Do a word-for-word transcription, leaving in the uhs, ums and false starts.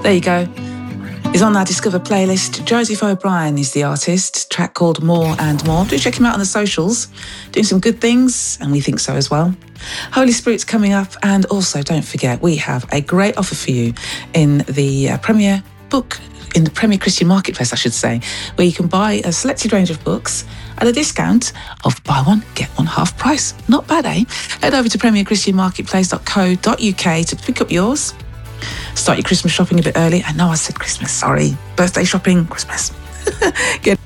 There you go. He's on our Discover playlist. Joseph O'Brien is the artist. Track called More and More. Do check him out on the socials. Doing some good things, and we think so as well. Holy Spirit's coming up, and also don't forget we have a great offer for you in the uh, Premier book, in the Premier Christian Marketplace, I should say, where you can buy a selected range of books at a discount of buy one, get one half price. Not bad, eh? Head over to premier christian marketplace dot co dot uk to pick up yours. Start your Christmas shopping a bit early. I know I said Christmas, sorry. Birthday shopping, Christmas. Get